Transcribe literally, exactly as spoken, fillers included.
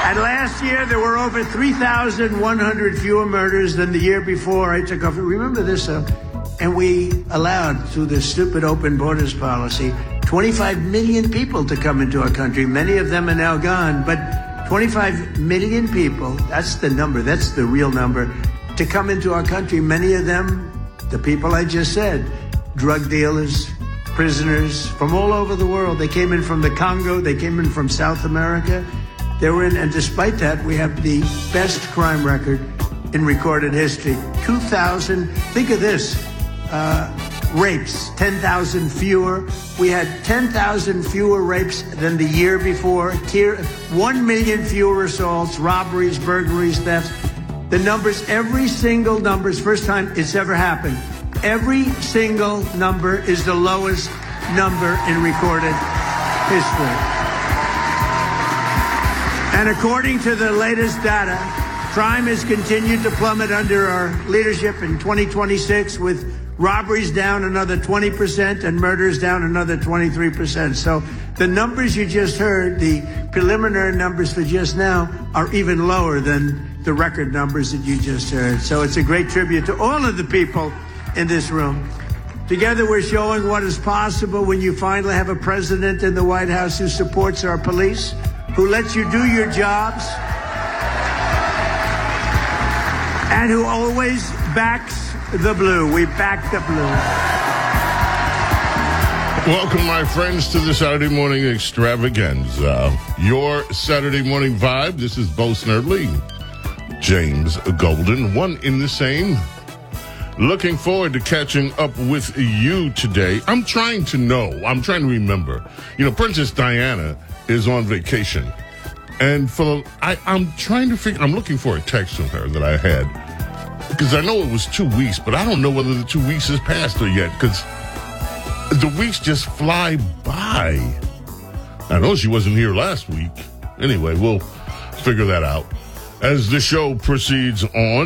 And last year, there were over three thousand one hundred fewer murders than the year before I took office. Remember this, uh, and we allowed, through this stupid open borders policy, twenty-five million people to come into our country. Many of them are now gone, but twenty-five million people, that's the number, that's the real number, to come into our country. Many of them, the people I just said, drug dealers, prisoners from all over the world. They came in from the Congo, they came in from South America. They were in, and despite that, we have the best crime record in recorded history. two thousand, think of this, uh, rapes, ten thousand fewer. We had ten thousand fewer rapes than the year before, Tier, one million fewer assaults, robberies, burglaries, thefts. The numbers, every single number, is first time it's ever happened. Every single number is the lowest number in recorded history. And according to the latest data, crime has continued to plummet under our leadership in twenty twenty-six, with robberies down another twenty percent and murders down another twenty-three percent. So the numbers you just heard, the preliminary numbers for just now, are even lower than the record numbers that you just heard. So it's a great tribute to all of the people in this room. Together, we're showing what is possible when you finally have a president in the White House who supports our police, who lets you do your jobs, and who always backs the blue. We back the blue. Welcome, my friends, to the Saturday morning extravaganza. Your Saturday morning vibe. This is Bo Snerdley, James Golden, one in the same. Looking forward to catching up with you today. I'm trying to know, I'm trying to remember. You know, Princess Diana is on vacation. And for the, I, I'm trying to figure, I'm looking for a text from her that I had. Because I know it was two weeks, but I don't know whether the two weeks has passed her yet. Because the weeks just fly by. I know she wasn't here last week. Anyway, we'll figure that out as the show proceeds on.